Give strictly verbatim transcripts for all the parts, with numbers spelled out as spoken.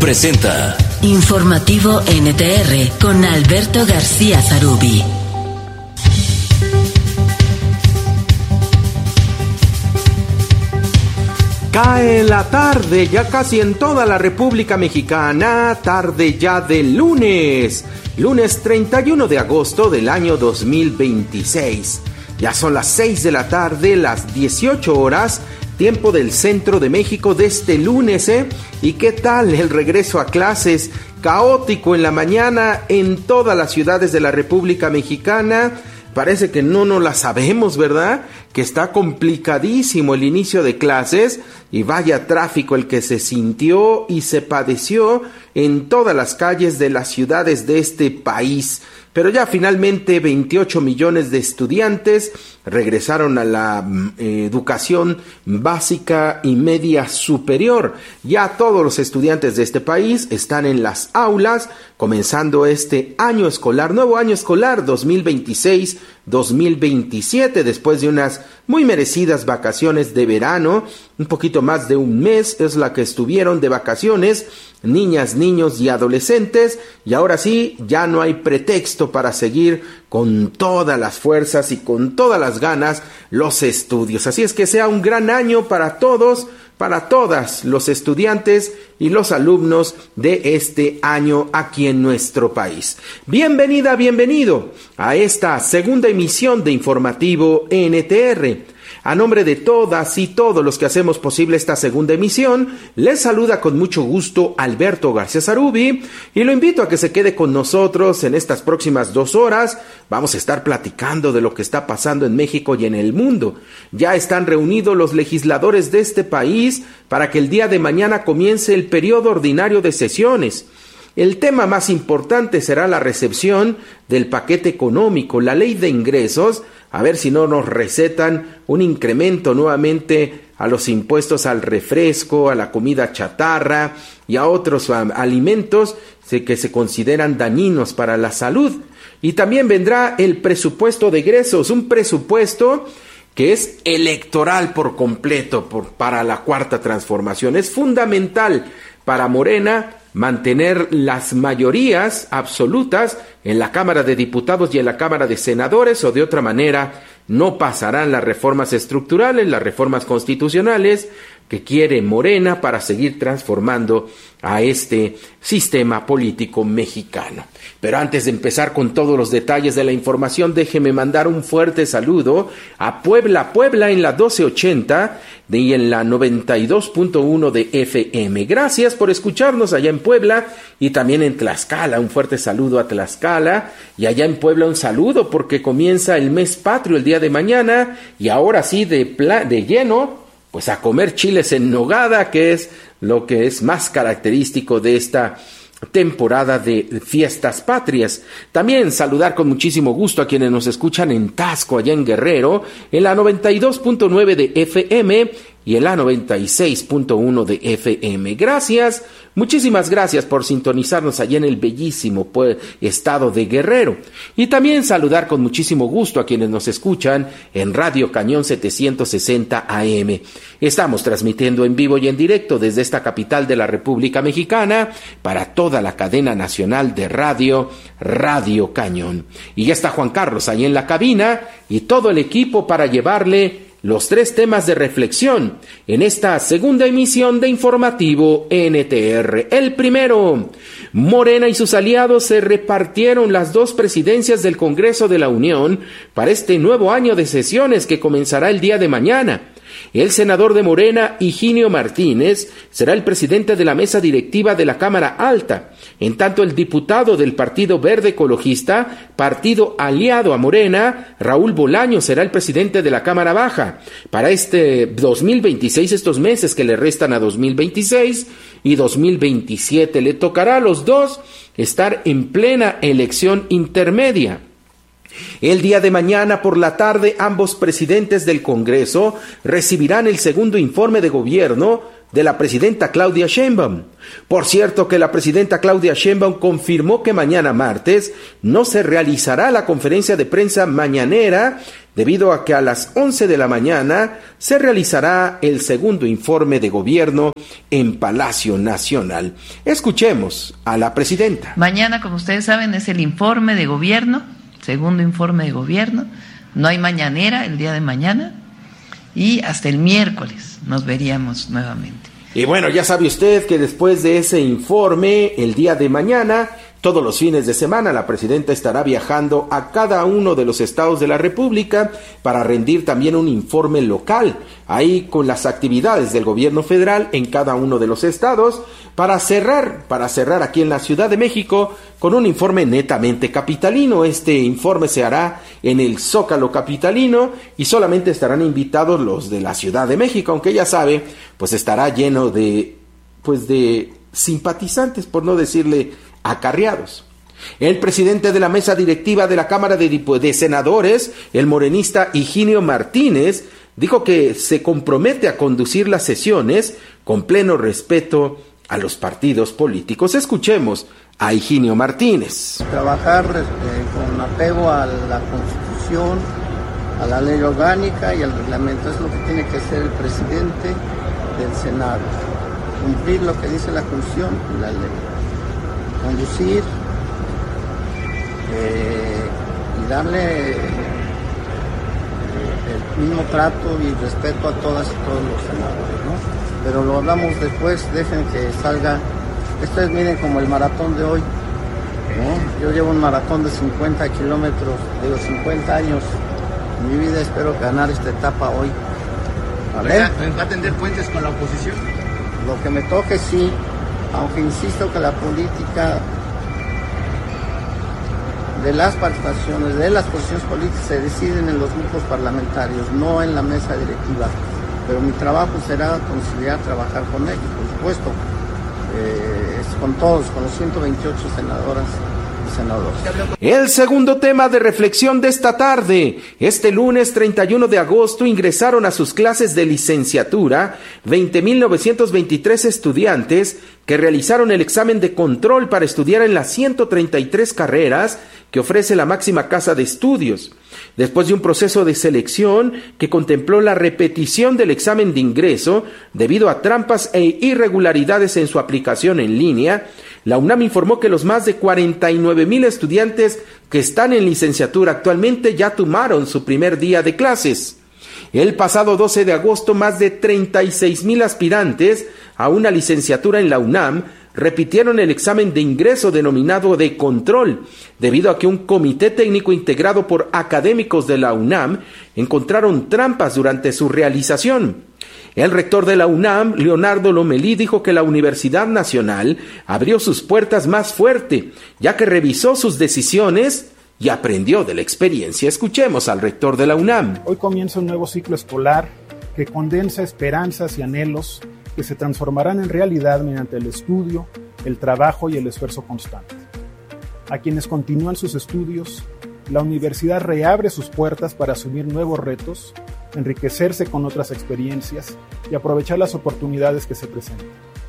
presenta Informativo N T R con Alberto García Zarubi. Cae la tarde, ya casi en toda la República Mexicana, tarde ya de lunes, lunes treinta y uno de agosto del año dos mil veintiséis. Ya son las seis de la tarde, las dieciocho horas, tiempo del centro de México de este lunes, ¿eh? ¿Y qué tal el regreso a clases? Caótico en la mañana en todas las ciudades de la República Mexicana. Parece que no nos la sabemos, ¿verdad? Que está complicadísimo el inicio de clases y vaya tráfico el que se sintió y se padeció en todas las calles de las ciudades de este país. Pero ya finalmente veintiocho millones de estudiantes regresaron a la eh, educación básica y media superior. Ya todos los estudiantes de este país están en las aulas, comenzando este año escolar, nuevo año escolar dos mil veintiséis dos mil veintisiete, después de unas muy merecidas vacaciones de verano. Un poquito más de un mes es la que estuvieron de vacaciones niñas, niños y adolescentes, y ahora sí, ya no hay pretexto para seguir con todas las fuerzas y con todas las ganas los estudios. Así es que sea un gran año para todos, para todas los estudiantes y los alumnos de este año aquí en nuestro país. Bienvenida, bienvenido a esta segunda emisión de Informativo N T R. A nombre de todas y todos los que hacemos posible esta segunda emisión, les saluda con mucho gusto Alberto García Zarubi y lo invito a que se quede con nosotros en estas próximas dos horas. Vamos a estar platicando de lo que está pasando en México y en el mundo. Ya están reunidos los legisladores de este país para que el día de mañana comience el periodo ordinario de sesiones. El tema más importante será la recepción del paquete económico, la ley de ingresos, a ver si no nos recetan un incremento nuevamente a los impuestos al refresco, a la comida chatarra y a otros alimentos que se consideran dañinos para la salud. Y también vendrá el presupuesto de egresos, un presupuesto que es electoral por completo por, para la Cuarta Transformación. Es fundamental para Morena mantener las mayorías absolutas en la Cámara de Diputados y en la Cámara de Senadores, o de otra manera no pasarán las reformas estructurales, las reformas constitucionales que quiere Morena para seguir transformando a este sistema político mexicano. Pero antes de empezar con todos los detalles de la información, déjeme mandar un fuerte saludo a Puebla, Puebla en la doce ochenta y en la noventa y dos punto uno de F M. Gracias por escucharnos allá en Puebla y también en Tlaxcala. Un fuerte saludo a Tlaxcala, y allá en Puebla un saludo porque comienza el mes patrio el día de mañana, y ahora sí de, pla- de lleno pues a comer chiles en nogada, que es lo que es más característico de esta temporada de fiestas patrias. También saludar con muchísimo gusto a quienes nos escuchan en Taxco, allá en Guerrero, en la noventa y dos punto nueve de F M y en la noventa y seis punto uno de F M. Gracias, muchísimas gracias por sintonizarnos allá en el bellísimo pues, estado de Guerrero. Y también saludar con muchísimo gusto a quienes nos escuchan en Radio Cañón setecientos sesenta A M. Estamos transmitiendo en vivo y en directo desde esta capital de la República Mexicana para toda la cadena nacional de radio, Radio Cañón. Y ya está Juan Carlos ahí en la cabina y todo el equipo para llevarle los tres temas de reflexión en esta segunda emisión de Informativo N T R. El primero, Morena y sus aliados se repartieron las dos presidencias del Congreso de la Unión para este nuevo año de sesiones que comenzará el día de mañana. El senador de Morena, Higinio Martínez, será el presidente de la mesa directiva de la Cámara Alta. En tanto, el diputado del Partido Verde Ecologista, partido aliado a Morena, Raúl Bolaño, será el presidente de la Cámara Baja. Para este dos mil veintiséis, estos meses que le restan a dos mil veintiséis y dos mil veintisiete, le tocará a los dos estar en plena elección intermedia. El día de mañana por la tarde, ambos presidentes del Congreso recibirán el segundo informe de gobierno de la presidenta Claudia Sheinbaum. Por cierto que la presidenta Claudia Sheinbaum confirmó que mañana martes no se realizará la conferencia de prensa mañanera debido a que a las once de la mañana se realizará el segundo informe de gobierno en Palacio Nacional. Escuchemos a la presidenta. Mañana, como ustedes saben, es el informe de gobierno, segundo informe de gobierno. No hay mañanera el día de mañana y hasta el miércoles nos veríamos nuevamente. Y bueno, ya sabe usted que después de ese informe, el día de mañana, todos los fines de semana, la presidenta estará viajando a cada uno de los estados de la República para rendir también un informe local, ahí con las actividades del gobierno federal en cada uno de los estados, para cerrar, para cerrar aquí en la Ciudad de México con un informe netamente capitalino. Este informe se hará en el Zócalo capitalino y solamente estarán invitados los de la Ciudad de México, aunque ya sabe, pues estará lleno de, pues de simpatizantes, por no decirle acarreados. El presidente de la mesa directiva de la Cámara de, Dip- de Senadores, el morenista Higinio Martínez, dijo que se compromete a conducir las sesiones con pleno respeto a los partidos políticos. Escuchemos a Higinio Martínez. Trabajar este, con apego a la Constitución, a la ley orgánica y al reglamento. Es lo que tiene que hacer el presidente del Senado. Cumplir lo que dice la Constitución y la ley. Conducir eh, y darle eh, el mismo trato y respeto a todas y todos los senadores, ¿no? Pero lo hablamos después, dejen que salga. Esto es, miren, como el maratón de hoy, ¿no? Yo llevo un maratón de cincuenta kilómetros, digo cincuenta años en mi vida, espero ganar esta etapa hoy. ¿Vale? ¿Va a tender puentes con la oposición? Lo que me toque, sí. Aunque insisto que la política de las participaciones, de las posiciones políticas se deciden en los grupos parlamentarios, no en la mesa directiva. Pero mi trabajo será conciliar, trabajar con ellos, por supuesto, eh, con todos, con los ciento veintiocho senadoras y senadores. El segundo tema de reflexión de esta tarde. Este lunes treinta y uno de agosto ingresaron a sus clases de licenciatura veinte mil novecientos veintitrés estudiantes que realizaron el examen de control para estudiar en las ciento treinta y tres carreras que ofrece la máxima casa de estudios. Después de un proceso de selección que contempló la repetición del examen de ingreso debido a trampas e irregularidades en su aplicación en línea, la UNAM informó que los más de cuarenta y nueve mil estudiantes que están en licenciatura actualmente ya tomaron su primer día de clases. El pasado doce de agosto, más de treinta y seis mil aspirantes a una licenciatura en la UNAM repitieron el examen de ingreso denominado de control, debido a que un comité técnico integrado por académicos de la UNAM encontraron trampas durante su realización. El rector de la UNAM, Leonardo Lomelí, dijo que la Universidad Nacional abrió sus puertas más fuerte, ya que revisó sus decisiones y aprendió de la experiencia. Escuchemos al rector de la UNAM. Hoy comienza un nuevo ciclo escolar que condensa esperanzas y anhelos que se transformarán en realidad mediante el estudio, el trabajo y el esfuerzo constante. A quienes continúan sus estudios, la universidad reabre sus puertas para asumir nuevos retos, enriquecerse con otras experiencias y aprovechar las oportunidades que se presentan.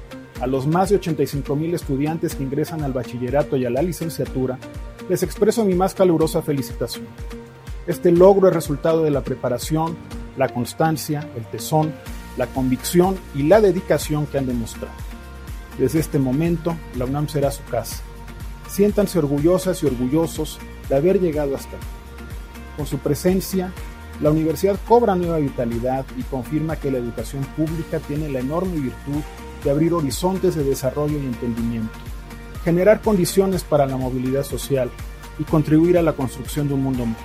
A los más de ochenta y cinco mil estudiantes que ingresan al bachillerato y a la licenciatura, les expreso mi más calurosa felicitación. Este logro es resultado de la preparación, la constancia, el tesón, la convicción y la dedicación que han demostrado. Desde este momento, la UNAM será su casa. Siéntanse orgullosas y orgullosos de haber llegado hasta aquí. Con su presencia, la universidad cobra nueva vitalidad y confirma que la educación pública tiene la enorme virtud de abrir horizontes de desarrollo y entendimiento, generar condiciones para la movilidad social y contribuir a la construcción de un mundo mejor.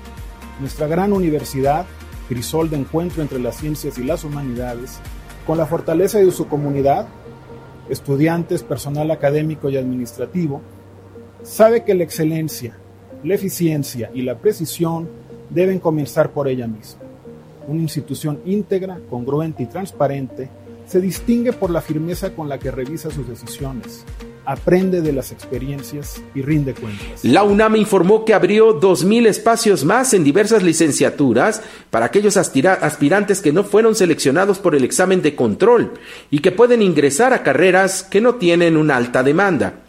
Nuestra gran universidad, crisol de encuentro entre las ciencias y las humanidades, con la fortaleza de su comunidad, estudiantes, personal académico y administrativo, sabe que la excelencia, la eficiencia y la precisión deben comenzar por ella misma. Una institución íntegra, congruente y transparente se distingue por la firmeza con la que revisa sus decisiones, aprende de las experiencias y rinde cuentas. La UNAM informó que abrió dos mil espacios más en diversas licenciaturas para aquellos aspira- aspirantes que no fueron seleccionados por el examen de control y que pueden ingresar a carreras que no tienen una alta demanda.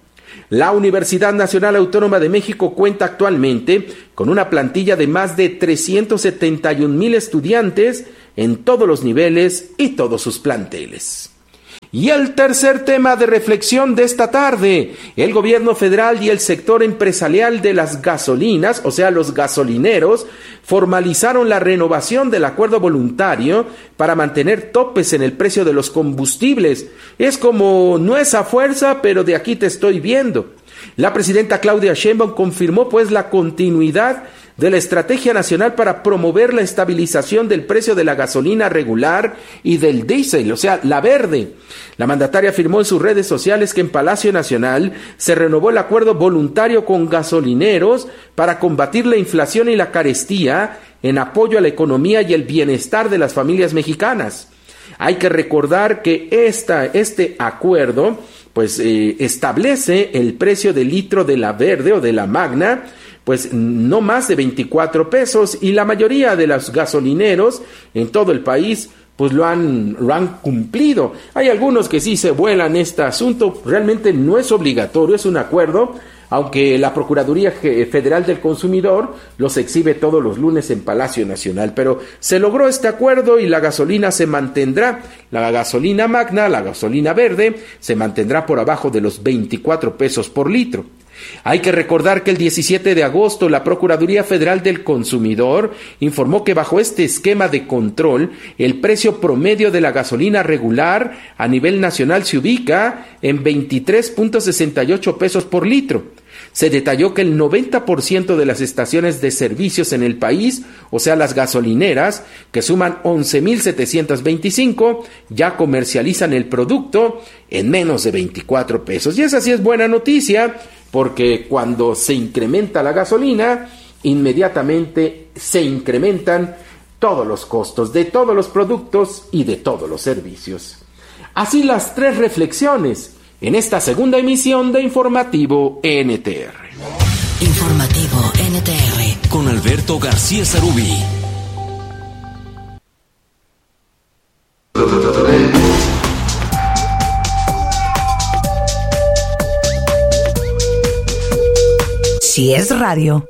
La Universidad Nacional Autónoma de México cuenta actualmente con una plantilla de más de trescientos setenta y un mil estudiantes en todos los niveles y todos sus planteles. Y el tercer tema de reflexión de esta tarde, el gobierno federal y el sector empresarial de las gasolinas, o sea, los gasolineros, formalizaron la renovación del acuerdo voluntario para mantener topes en el precio de los combustibles. Es como, no es a fuerza, pero de aquí te estoy viendo. La presidenta Claudia Sheinbaum confirmó pues la continuidad de la Estrategia Nacional para promover la estabilización del precio de la gasolina regular y del diésel, o sea, la verde. La mandataria afirmó en sus redes sociales que en Palacio Nacional se renovó el acuerdo voluntario con gasolineros para combatir la inflación y la carestía en apoyo a la economía y el bienestar de las familias mexicanas. Hay que recordar que esta, este acuerdo pues eh, establece el precio del litro de la verde o de la magna, pues no más de veinticuatro pesos, y la mayoría de los gasolineros en todo el país pues lo han, lo han cumplido. Hay algunos que sí se vuelan este asunto, realmente no es obligatorio, es un acuerdo, aunque la Procuraduría Federal del Consumidor los exhibe todos los lunes en Palacio Nacional, pero se logró este acuerdo y la gasolina se mantendrá, la gasolina magna, la gasolina verde, se mantendrá por abajo de los veinticuatro pesos por litro. Hay que recordar que el diecisiete de agosto la Procuraduría Federal del Consumidor informó que bajo este esquema de control el precio promedio de la gasolina regular a nivel nacional se ubica en veintitrés punto sesenta y ocho pesos por litro. Se detalló que el noventa por ciento de las estaciones de servicios en el país, o sea las gasolineras, que suman once mil setecientos veinticinco, ya comercializan el producto en menos de veinticuatro pesos. Y esa sí es buena noticia, porque cuando se incrementa la gasolina, inmediatamente se incrementan todos los costos de todos los productos y de todos los servicios. Así las tres reflexiones en esta segunda emisión de Informativo N T R. Informativo N T R con Alberto García Sarubí. Si es radio,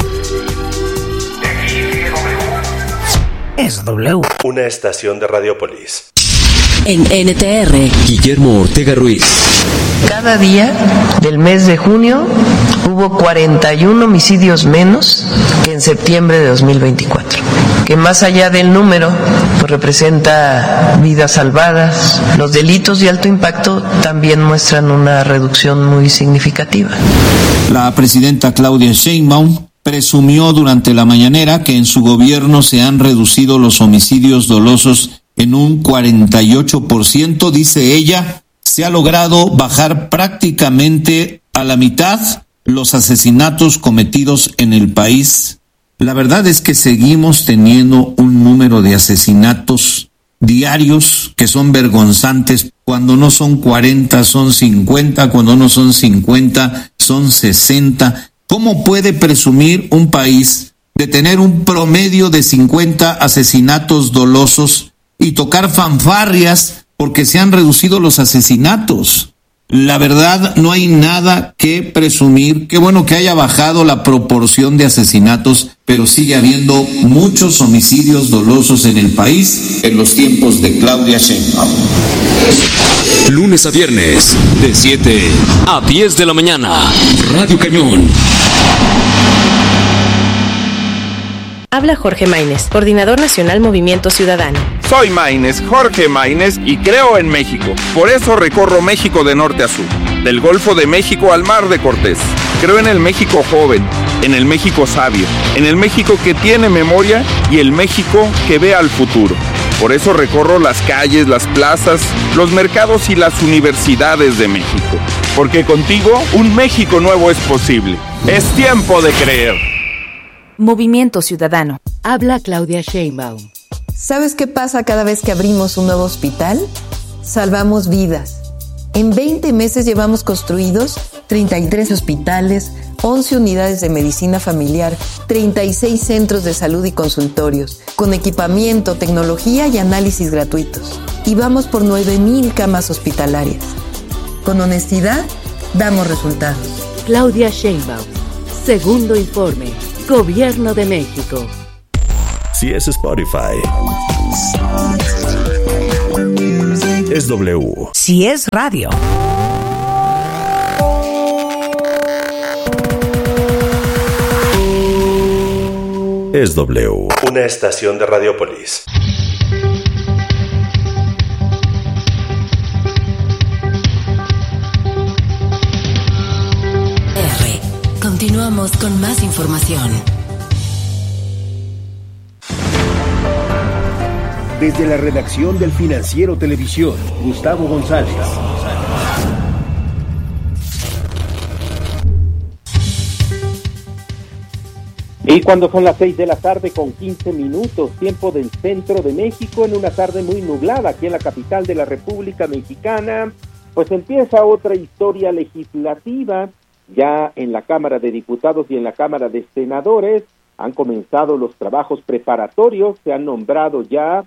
es W. Una estación de Radiopolis. En N T R, Guillermo Ortega Ruiz. Cada día del mes de junio hubo cuarenta y uno homicidios menos que en septiembre de dos mil veinticuatro, que más allá del número pues representa vidas salvadas. Los delitos de alto impacto también muestran una reducción muy significativa. La presidenta Claudia Sheinbaum presumió durante la mañanera que en su gobierno se han reducido los homicidios dolosos en un cuarenta y ocho por ciento, dice ella. Se ha logrado bajar prácticamente a la mitad los asesinatos cometidos en el país. La verdad es que seguimos teniendo un número de asesinatos diarios que son vergonzantes. Cuando no son cuarenta, son cincuenta, cuando no son cincuenta, son sesenta. ¿Cómo puede presumir un país de tener un promedio de cincuenta asesinatos dolosos y tocar fanfarrias porque se han reducido los asesinatos? La verdad, no hay nada que presumir. Qué bueno que haya bajado la proporción de asesinatos, pero sigue habiendo muchos homicidios dolosos en el país en los tiempos de Claudia Sheinbaum. Lunes a viernes, de siete a diez de la mañana, Radio Cañón. Habla Jorge Maínez, Coordinador Nacional Movimiento Ciudadano. Soy Maínez, Jorge Maínez, y creo en México. Por eso recorro México de norte a sur, del Golfo de México al Mar de Cortés. Creo en el México joven, en el México sabio, en el México que tiene memoria y el México que ve al futuro. Por eso recorro las calles, las plazas, los mercados y las universidades de México. Porque contigo un México nuevo es posible. Es tiempo de creer. Movimiento Ciudadano. Habla Claudia Sheinbaum. ¿Sabes qué pasa cada vez que abrimos un nuevo hospital? Salvamos vidas. En veinte meses llevamos construidos treinta y tres hospitales, once unidades de medicina familiar, treinta y seis centros de salud y consultorios, con equipamiento, tecnología y análisis gratuitos. Y vamos por nueve mil camas hospitalarias. Con honestidad, damos resultados. Claudia Sheinbaum. Segundo informe. Gobierno de México. Si es Spotify, es W. Si es radio, es W. Una estación de Radiopolis. R. Continuamos con más información. Desde la redacción del Financiero Televisión, Gustavo González. Y cuando son las seis de la tarde con quince minutos, tiempo del centro de México, en una tarde muy nublada aquí en la capital de la República Mexicana, pues empieza otra historia legislativa. Ya en la Cámara de Diputados y en la Cámara de Senadores han comenzado los trabajos preparatorios, se han nombrado ya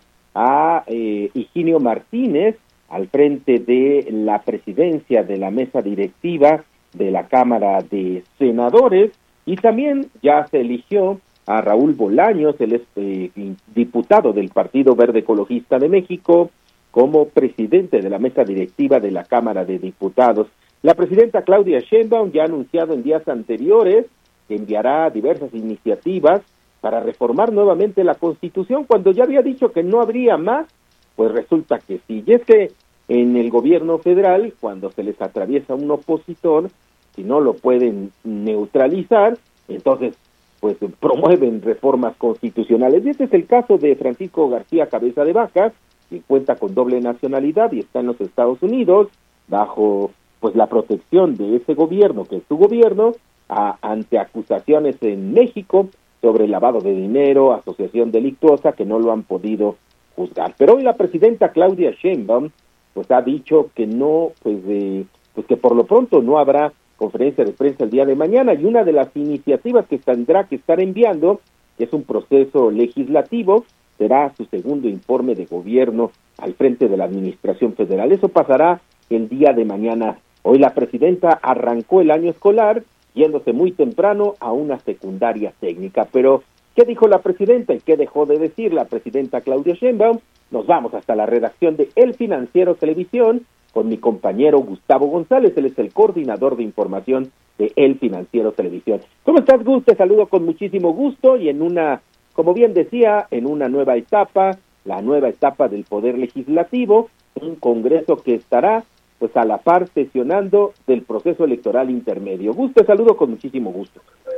a eh, Higinio Martínez al frente de la presidencia de la mesa directiva de la Cámara de Senadores, y también ya se eligió a Raúl Bolaños, el eh, diputado del Partido Verde Ecologista de México, como presidente de la mesa directiva de la Cámara de Diputados. La presidenta Claudia Sheinbaum ya ha anunciado en días anteriores que enviará diversas iniciativas para reformar nuevamente la Constitución, cuando ya había dicho que no habría más, pues resulta que sí. Y es que en el gobierno federal, cuando se les atraviesa un opositor, si no lo pueden neutralizar, entonces pues promueven reformas constitucionales. Y este es el caso de Francisco García Cabeza de Vaca, que cuenta con doble nacionalidad y está en los Estados Unidos, bajo pues la protección de ese gobierno, que es su gobierno, a, ante acusaciones en México sobre lavado de dinero, asociación delictuosa, que no lo han podido juzgar. Pero hoy la presidenta Claudia Sheinbaum pues ha dicho que no, pues, de, pues que por lo pronto no habrá conferencia de prensa el día de mañana, y una de las iniciativas que tendrá que estar enviando, que es un proceso legislativo, será su segundo informe de gobierno al frente de la Administración Federal. Eso pasará el día de mañana. Hoy la presidenta arrancó el año escolar yéndose muy temprano a una secundaria técnica. Pero, ¿qué dijo la presidenta y qué dejó de decir la presidenta Claudia Sheinbaum? Nos vamos hasta la redacción de El Financiero Televisión con mi compañero Gustavo González. Él es el coordinador de información de El Financiero Televisión. ¿Cómo estás, Gus? Te saludo con muchísimo gusto y en una, como bien decía, en una nueva etapa, la nueva etapa del Poder Legislativo, un Congreso que estará pues a la par sesionando del proceso electoral intermedio. Gus, te saludo con muchísimo gusto.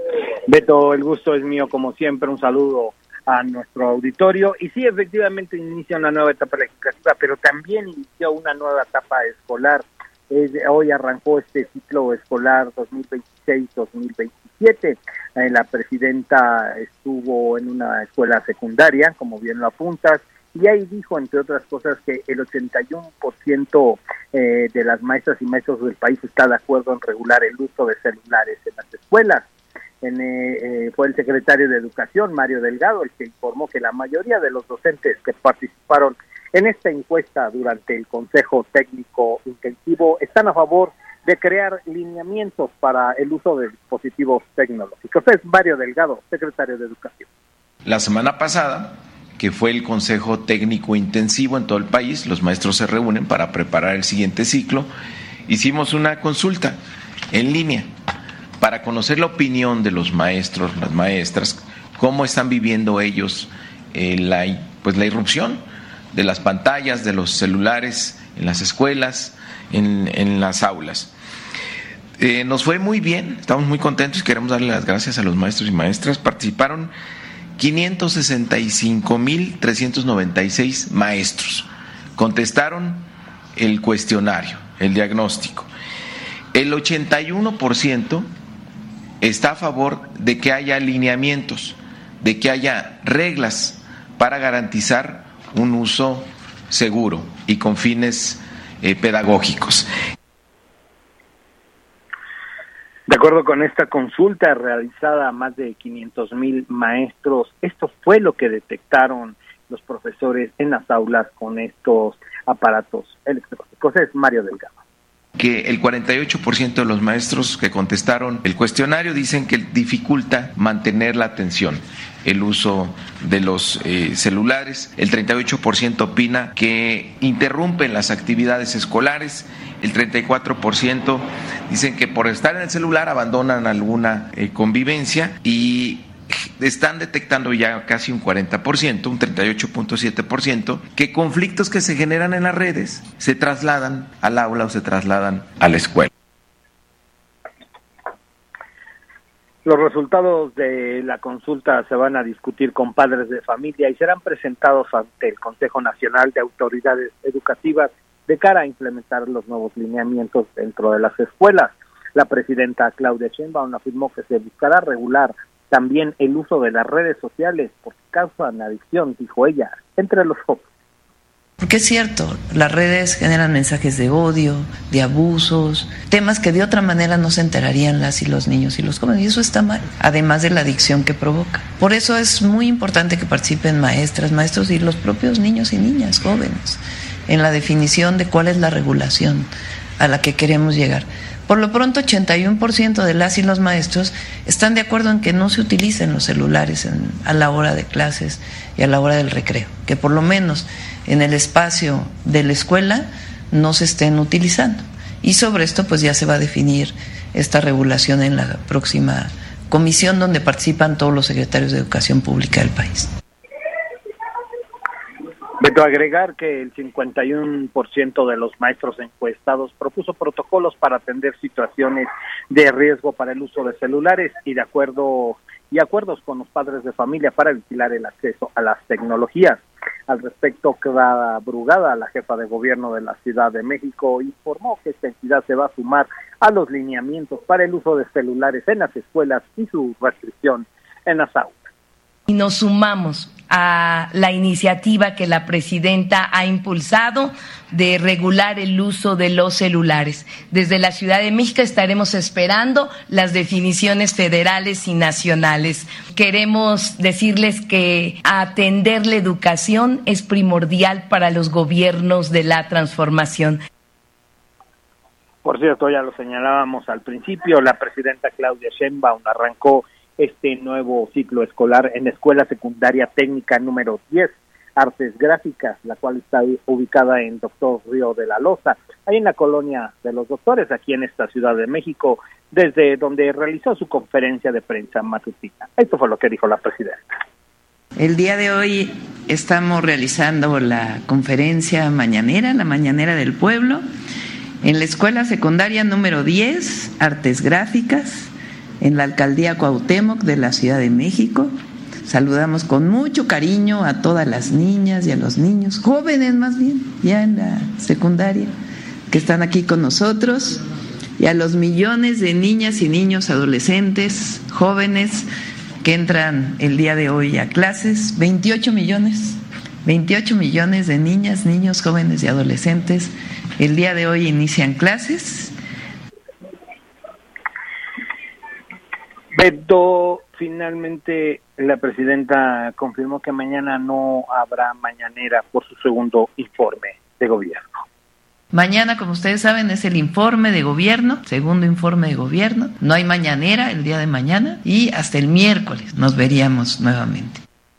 Beto, el gusto es mío como siempre, un saludo a nuestro auditorio, y sí, efectivamente inicia una nueva etapa legislativa, pero también inició una nueva etapa escolar. Eh, hoy arrancó este ciclo escolar dos mil veintiséis dos mil veintisiete. Eh, la presidenta estuvo en una escuela secundaria, como bien lo apuntas, y ahí dijo, entre otras cosas, que el ochenta y uno por ciento eh, de las maestras y maestros del país está de acuerdo en regular el uso de celulares en las escuelas. En, eh, fue el secretario de Educación, Mario Delgado, el que informó que la mayoría de los docentes que participaron en esta encuesta durante el Consejo Técnico Intensivo están a favor de crear lineamientos para el uso de dispositivos tecnológicos. Es Mario Delgado, secretario de Educación. La semana pasada, que fue el Consejo Técnico Intensivo en todo el país, los maestros se reúnen para preparar el siguiente ciclo, hicimos una consulta en línea para conocer la opinión de los maestros, las maestras, cómo están viviendo ellos eh, la, pues la irrupción de las pantallas, de los celulares en las escuelas, en, en las aulas. Eh, nos fue muy bien, estamos muy contentos y queremos darle las gracias a los maestros y maestras. Participaron quinientos sesenta y cinco mil trescientos noventa y seis maestros, contestaron el cuestionario, el diagnóstico. El ochenta y uno por ciento está a favor de que haya lineamientos, de que haya reglas para garantizar un uso seguro y con fines eh, pedagógicos. De acuerdo con esta consulta realizada a más de quinientos mil maestros, esto fue lo que detectaron los profesores en las aulas con estos aparatos electrónicos. Es Mario Delgado. que el cuarenta y ocho por ciento de los maestros que contestaron el cuestionario dicen que dificulta mantener la atención el uso de los eh, celulares, el treinta y ocho por ciento opina que interrumpen las actividades escolares, el treinta y cuatro por ciento dicen que por estar en el celular abandonan alguna eh, convivencia y están detectando ya casi un cuarenta por ciento, un treinta y ocho punto siete por ciento, que conflictos que se generan en las redes se trasladan al aula o se trasladan a la escuela. Los resultados de la consulta se van a discutir con padres de familia y serán presentados ante el Consejo Nacional de Autoridades Educativas de cara a implementar los nuevos lineamientos dentro de las escuelas. La presidenta Claudia Sheinbaum afirmó que se buscará regular también el uso de las redes sociales porque causan adicción, dijo ella, entre los jóvenes. Porque es cierto, las redes generan mensajes de odio, de abusos, temas que de otra manera no se enterarían las y los niños y los jóvenes, y eso está mal, además de la adicción que provoca. Por eso es muy importante que participen maestras, maestros y los propios niños y niñas jóvenes en la definición de cuál es la regulación a la que queremos llegar. Por lo pronto, ochenta y uno por ciento de las y los maestros están de acuerdo en que no se utilicen los celulares en, a la hora de clases y a la hora del recreo, que por lo menos en el espacio de la escuela no se estén utilizando. Y sobre esto pues ya se va a definir esta regulación en la próxima comisión donde participan todos los secretarios de Educación Pública del país. Beto, agregar que el cincuenta y uno por ciento de los maestros encuestados propuso protocolos para atender situaciones de riesgo para el uso de celulares y de acuerdo y acuerdos con los padres de familia para vigilar el acceso a las tecnologías. Al respecto, Clara Brugada, la jefa de gobierno de la Ciudad de México, informó que esta entidad se va a sumar a los lineamientos para el uso de celulares en las escuelas y su restricción en las aulas. Y nos sumamos a la iniciativa que la presidenta ha impulsado de regular el uso de los celulares. Desde la Ciudad de México estaremos esperando las definiciones federales y nacionales. Queremos decirles que atender la educación es primordial para los gobiernos de la transformación. Por cierto, ya lo señalábamos al principio, la presidenta Claudia Sheinbaum arrancó este nuevo ciclo escolar en la Escuela Secundaria Técnica número diez, Artes Gráficas, la cual está ubicada en Doctor Río de la Loza, ahí en la colonia de los doctores, aquí en esta Ciudad de México, desde donde realizó su conferencia de prensa matutina. Esto fue lo que dijo la presidenta. El día de hoy estamos realizando la conferencia mañanera, la mañanera del pueblo, en la Escuela Secundaria número diez, Artes Gráficas, en la Alcaldía Cuauhtémoc de la Ciudad de México. Saludamos con mucho cariño a todas las niñas y a los niños, jóvenes más bien, ya en la secundaria, que están aquí con nosotros, y a los millones de niñas y niños, adolescentes, jóvenes, que entran el día de hoy a clases, veintiocho millones, veintiocho millones de niñas, niños, jóvenes y adolescentes, el día de hoy inician clases. Beto, finalmente la presidenta confirmó que mañana no habrá mañanera por su segundo informe de gobierno. Mañana, como ustedes saben, es el informe de gobierno, segundo informe de gobierno. No hay mañanera el día de mañana y hasta el miércoles nos veríamos nuevamente.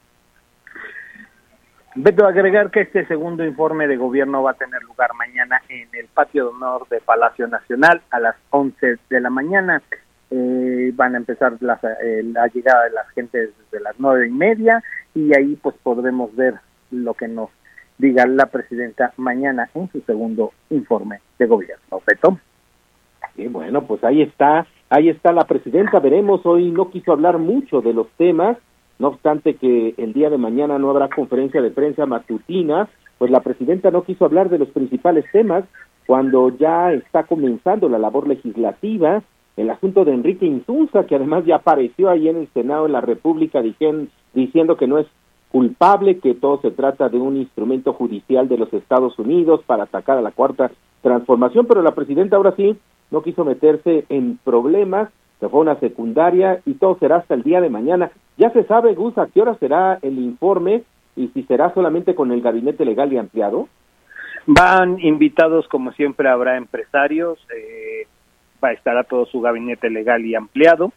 Beto, agregar que este segundo informe de gobierno va a tener lugar mañana en el patio de honor de Palacio Nacional a las once de la mañana. Eh, van a empezar las, eh, la llegada de las gentes desde las nueve y media y ahí pues podremos ver lo que nos diga la presidenta mañana en su segundo informe de gobierno. Beto. Sí, bueno, pues ahí está, ahí está la presidenta. Veremos, hoy no quiso hablar mucho de los temas, no obstante que el día de mañana no habrá conferencia de prensa matutina, pues la presidenta no quiso hablar de los principales temas cuando ya está comenzando la labor legislativa. El asunto de Enrique Insunza, que además ya apareció ahí en el Senado de la República diciendo, diciendo que no es culpable, que todo se trata de un instrumento judicial de los Estados Unidos para atacar a la Cuarta Transformación, pero la presidenta ahora sí no quiso meterse en problemas, se fue a una secundaria y todo será hasta el día de mañana. Ya se sabe, Gus, a qué hora será el informe y si será solamente con el gabinete legal y ampliado. Van invitados, como siempre, habrá empresarios, eh, va a estar a todo su gabinete legal y ampliado,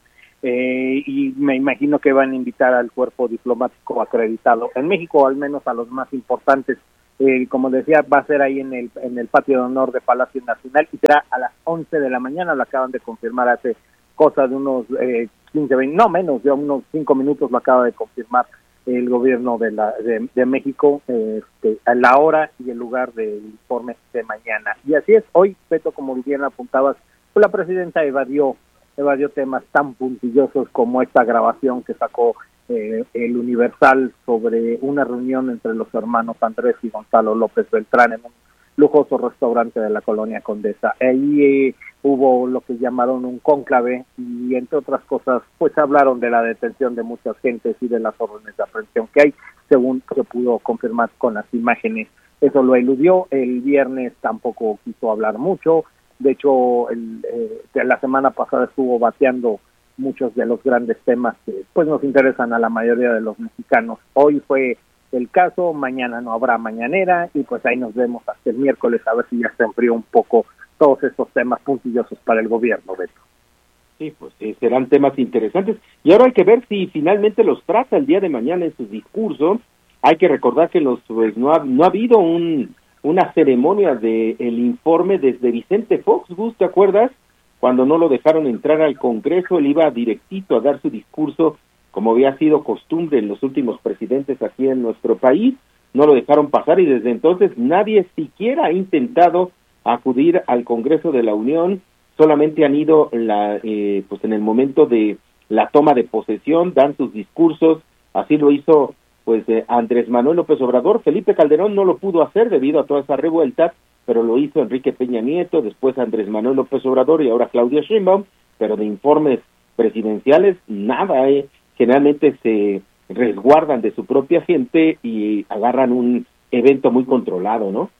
eh, y me imagino que van a invitar al cuerpo diplomático acreditado en México, o al menos a los más importantes. Eh, como decía, va a ser ahí en el en el patio de honor de Palacio Nacional y será a las once de la mañana, lo acaban de confirmar hace cosa de unos eh, quince, veinte, no menos, de unos cinco minutos lo acaba de confirmar el gobierno de la de, de México, eh, este, a la hora y el lugar del informe de mañana. Y así es, hoy, Beto, como bien apuntabas, pues la presidenta evadió evadió temas tan puntillosos como esta grabación que sacó eh, el Universal sobre una reunión entre los hermanos Andrés y Gonzalo López Beltrán en un lujoso restaurante de la colonia Condesa. Ahí eh, hubo lo que llamaron un cónclave y, entre otras cosas, pues hablaron de la detención de muchas gentes y de las órdenes de aprehensión que hay, según se pudo confirmar con las imágenes. Eso lo eludió. El viernes tampoco quiso hablar mucho. De hecho, el, eh, la semana pasada estuvo bateando muchos de los grandes temas que pues nos interesan a la mayoría de los mexicanos. Hoy fue el caso, mañana no habrá mañanera y pues ahí nos vemos hasta el miércoles a ver si ya se enfrió un poco todos estos temas puntillosos para el gobierno, Beto. Sí, pues eh, serán temas interesantes y ahora hay que ver si finalmente los trata el día de mañana en su discurso. Hay que recordar que los pues no ha, no ha habido un una ceremonia de el informe desde Vicente Fox, Gus, ¿te acuerdas? Cuando no lo dejaron entrar al Congreso, él iba directito a dar su discurso, como había sido costumbre en los últimos presidentes aquí en nuestro país, no lo dejaron pasar y desde entonces nadie siquiera ha intentado acudir al Congreso de la Unión, solamente han ido la, eh, pues en el momento de la toma de posesión, dan sus discursos, así lo hizo pues eh, Andrés Manuel López Obrador. Felipe Calderón no lo pudo hacer debido a toda esa revuelta, pero lo hizo Enrique Peña Nieto, después Andrés Manuel López Obrador y ahora Claudia Sheinbaum, pero de informes presidenciales nada, eh. generalmente se resguardan de su propia gente y agarran un evento muy controlado, ¿no?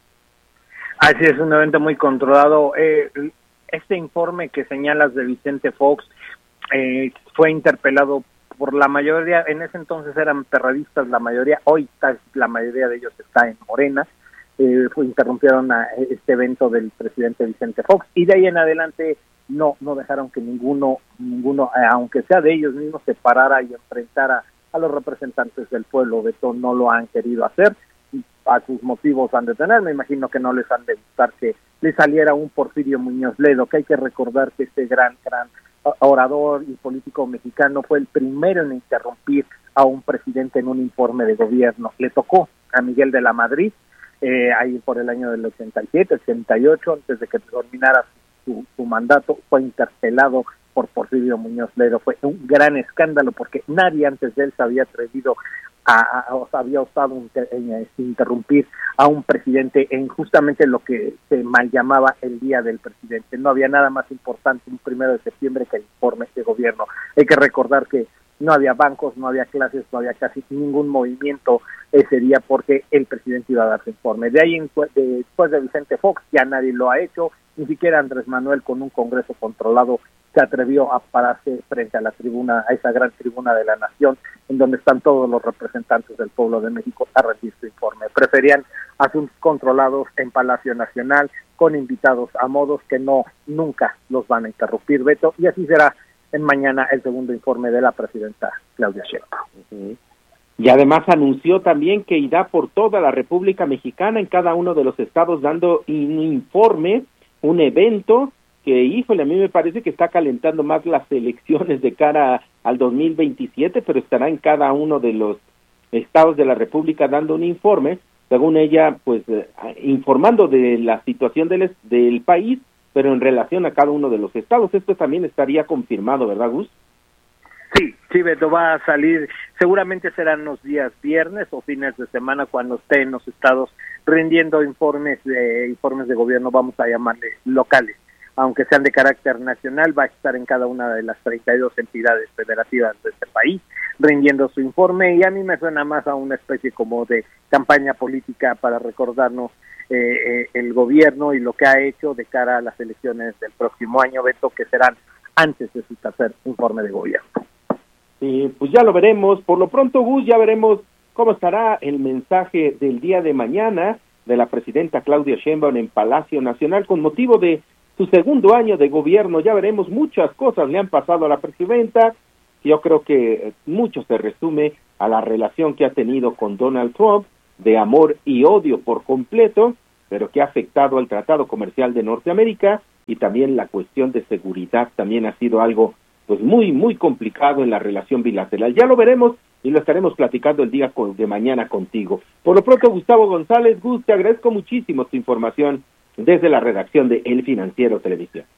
Así es, un evento muy controlado. Eh, este informe que señalas de Vicente Fox eh, fue interpelado por la mayoría, en ese entonces eran perredistas la mayoría, hoy está, la mayoría de ellos está en Morena. Eh, fue, interrumpieron a este evento del presidente Vicente Fox y de ahí en adelante no no dejaron que ninguno, ninguno eh, aunque sea de ellos mismos, se parara y enfrentara a los representantes del pueblo. Beto, no lo han querido hacer, a sus motivos han de tener, me imagino que no les han de gustar que le saliera un Porfirio Muñoz Ledo, que hay que recordar que este gran, gran orador y político mexicano fue el primero en interrumpir a un presidente en un informe de gobierno. Le tocó a Miguel de la Madrid, eh, ahí por el año del ochenta y siete, ochenta y ocho, antes de que terminara su, su mandato, fue interpelado por Porfirio Muñoz Ledo. Fue un gran escándalo porque nadie antes de él se había atrevido a, a, a había osado inter, en, interrumpir a un presidente en justamente lo que se mal llamaba el Día del Presidente. No había nada más importante un primero de septiembre que el informe de gobierno. Hay que recordar que no había bancos, no había clases, no había casi ningún movimiento ese día porque el presidente iba a dar su informe. De ahí, en, de, después de Vicente Fox, ya nadie lo ha hecho, ni siquiera Andrés Manuel, con un Congreso controlado, se atrevió a pararse frente a la tribuna, a esa gran tribuna de la nación, en donde están todos los representantes del pueblo de México a rendir su informe. Preferían asuntos controlados en Palacio Nacional, con invitados a modos que no, nunca los van a interrumpir, Beto, y así será en mañana el segundo informe de la presidenta Claudia Sheinbaum. Uh-huh. Y además anunció también que irá por toda la República Mexicana, en cada uno de los estados, dando un informe, un evento que, híjole, a mí me parece que está calentando más las elecciones de cara al dos mil veintisiete, pero estará en cada uno de los estados de la República dando un informe, según ella, pues, eh, informando de la situación del, del país, pero en relación a cada uno de los estados. Esto también estaría confirmado, ¿verdad, Gus? Sí, sí, Beto, va a salir, seguramente serán los días viernes o fines de semana cuando esté en los estados rindiendo informes de, informes de gobierno, vamos a llamarles locales. Aunque sean de carácter nacional, va a estar en cada una de las treinta y dos entidades federativas de este país, rindiendo su informe, y a mí me suena más a una especie como de campaña política para recordarnos eh, eh, el gobierno y lo que ha hecho de cara a las elecciones del próximo año, Beto, que serán antes de su tercer informe de gobierno. Sí, pues ya lo veremos. Por lo pronto, Gus, ya veremos cómo estará el mensaje del día de mañana. de la presidenta Claudia Sheinbaum en Palacio Nacional con motivo de su segundo año de gobierno. Ya veremos, muchas cosas le han pasado a la presidenta. Yo creo que mucho se resume a la relación que ha tenido con Donald Trump, de amor y odio por completo, pero que ha afectado al Tratado Comercial de Norteamérica, y también la cuestión de seguridad también ha sido algo pues muy, muy complicado en la relación bilateral. Ya lo veremos y lo estaremos platicando el día de mañana contigo. Por lo pronto, Gustavo González, Gus, te agradezco muchísimo tu información desde la redacción de El Financiero Televisión.